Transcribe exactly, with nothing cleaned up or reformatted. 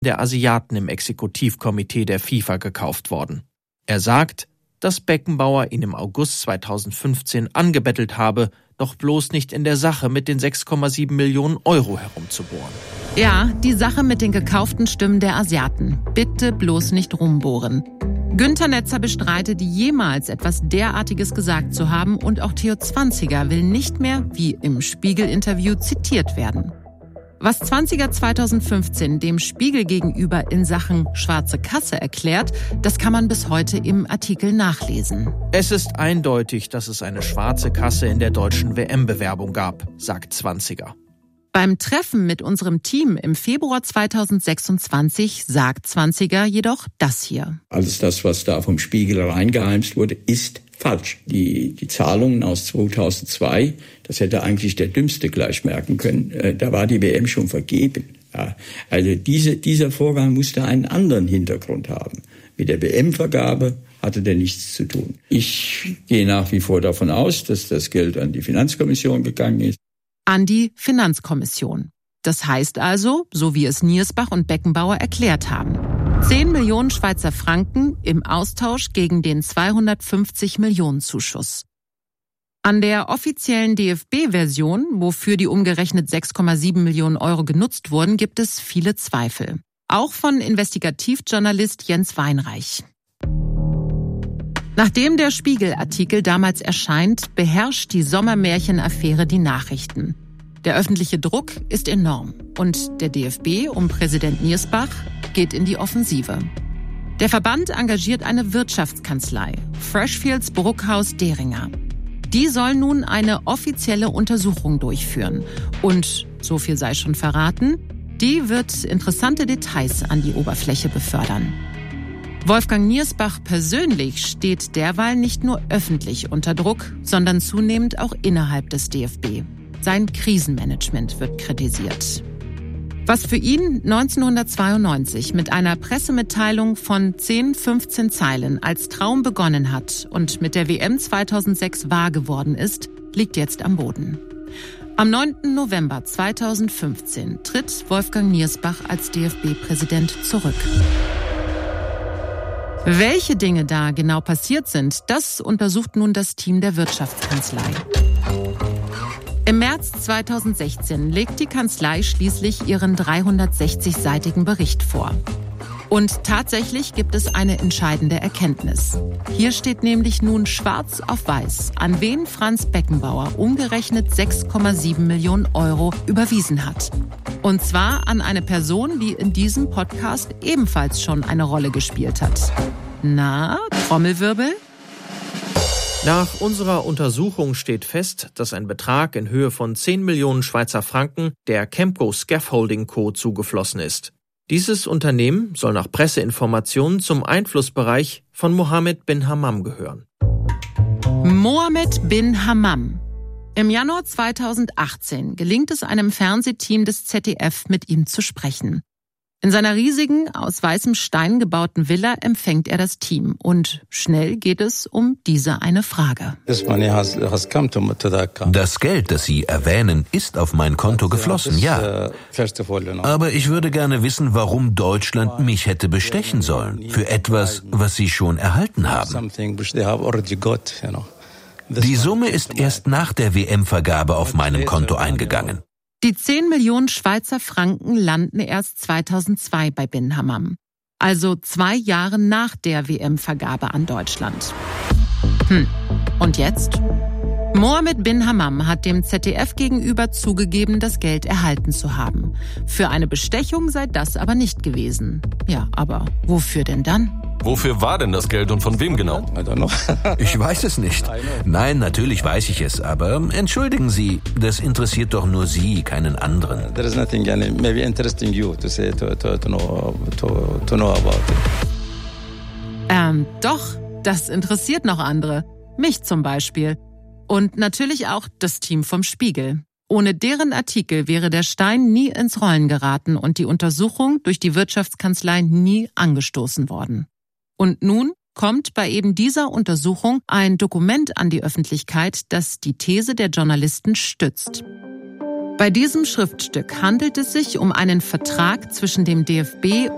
der Asiaten im Exekutivkomitee der FIFA gekauft worden. Er sagt, dass Beckenbauer ihn im August zweitausendfünfzehn angebettelt habe, doch bloß nicht in der Sache mit den sechs Komma sieben Millionen Euro herumzubohren. Ja, die Sache mit den gekauften Stimmen der Asiaten. Bitte bloß nicht rumbohren. Günther Netzer bestreitet, jemals etwas derartiges gesagt zu haben, und auch Theo Zwanziger will nicht mehr, wie im Spiegel-Interview, zitiert werden. Was Zwanziger zweitausendfünfzehn dem Spiegel gegenüber in Sachen schwarze Kasse erklärt, das kann man bis heute im Artikel nachlesen. Es ist eindeutig, dass es eine schwarze Kasse in der deutschen W M-Bewerbung gab, sagt Zwanziger. Beim Treffen mit unserem Team im Februar zweitausendsechsundzwanzig sagt Zwanziger jedoch das hier. Alles das, was da vom Spiegel reingeheimst wurde, ist falsch. Die, die Zahlungen aus zweitausendzwei, das hätte eigentlich der Dümmste gleich merken können, äh, da war die W M schon vergeben. Ja, also diese, dieser Vorgang musste einen anderen Hintergrund haben. Mit der W M-Vergabe hatte der nichts zu tun. Ich gehe nach wie vor davon aus, dass das Geld an die Finanzkommission gegangen ist. An die Finanzkommission. Das heißt also, so wie es Niersbach und Beckenbauer erklärt haben, zehn Millionen Schweizer Franken im Austausch gegen den zweihundertfünfzig Millionen Zuschuss. An der offiziellen D F B-Version, wofür die umgerechnet sechs Komma sieben Millionen Euro genutzt wurden, gibt es viele Zweifel. Auch von Investigativjournalist Jens Weinreich. Nachdem der Spiegel-Artikel damals erscheint, beherrscht die Sommermärchen-Affäre die Nachrichten. Der öffentliche Druck ist enorm und der D F B um Präsident Niersbach geht in die Offensive. Der Verband engagiert eine Wirtschaftskanzlei, Freshfields Bruckhaus Deringer. Die soll nun eine offizielle Untersuchung durchführen. Und, so viel sei schon verraten, die wird interessante Details an die Oberfläche befördern. Wolfgang Niersbach persönlich steht derweil nicht nur öffentlich unter Druck, sondern zunehmend auch innerhalb des D F B. Sein Krisenmanagement wird kritisiert. Was für ihn neunzehnhundertzweiundneunzig mit einer Pressemitteilung von zehn, fünfzehn Zeilen als Traum begonnen hat und mit der W M zweitausendsechs wahr geworden ist, liegt jetzt am Boden. Am neunten November zweitausendfünfzehn tritt Wolfgang Niersbach als D F B-Präsident zurück. Welche Dinge da genau passiert sind, das untersucht nun das Team der Wirtschaftskanzlei. Im März zweitausendsechzehn legt die Kanzlei schließlich ihren dreihundertsechzig-seitigen Bericht vor. Und tatsächlich gibt es eine entscheidende Erkenntnis. Hier steht nämlich nun schwarz auf weiß, an wen Franz Beckenbauer umgerechnet sechs Komma sieben Millionen Euro überwiesen hat. Und zwar an eine Person, die in diesem Podcast ebenfalls schon eine Rolle gespielt hat. Na, Trommelwirbel? Nach unserer Untersuchung steht fest, dass ein Betrag in Höhe von zehn Millionen Schweizer Franken der Kemco Scaffolding Co. zugeflossen ist. Dieses Unternehmen soll nach Presseinformationen zum Einflussbereich von Mohammed bin Hammam gehören. Mohammed bin Hammam. Im Januar zweitausendachtzehn gelingt es einem Fernsehteam des Z D F, mit ihm zu sprechen. In seiner riesigen, aus weißem Stein gebauten Villa empfängt er das Team. Und schnell geht es um diese eine Frage. Das Geld, das Sie erwähnen, ist auf mein Konto geflossen, ja. Aber ich würde gerne wissen, warum Deutschland mich hätte bestechen sollen. Für etwas, was Sie schon erhalten haben. Die Summe ist erst nach der W M-Vergabe auf meinem Konto eingegangen. Die zehn Millionen Schweizer Franken landen erst zweitausendzwei bei bin Hammam. Also zwei Jahre nach der W M-Vergabe an Deutschland. Hm, und jetzt? Mohammed bin Hammam hat dem Z D F gegenüber zugegeben, das Geld erhalten zu haben. Für eine Bestechung sei das aber nicht gewesen. Ja, aber wofür denn dann? Wofür war denn das Geld und von wem genau? Ich weiß es nicht. Nein, natürlich weiß ich es, aber entschuldigen Sie, das interessiert doch nur Sie, keinen anderen. There is nothing maybe interesting you to say to to to know to to know about it. Ähm, doch, das interessiert noch andere. Mich zum Beispiel. Und natürlich auch das Team vom Spiegel. Ohne deren Artikel wäre der Stein nie ins Rollen geraten und die Untersuchung durch die Wirtschaftskanzlei nie angestoßen worden. Und nun kommt bei eben dieser Untersuchung ein Dokument an die Öffentlichkeit, das die These der Journalisten stützt. Bei diesem Schriftstück handelt es sich um einen Vertrag zwischen dem D F B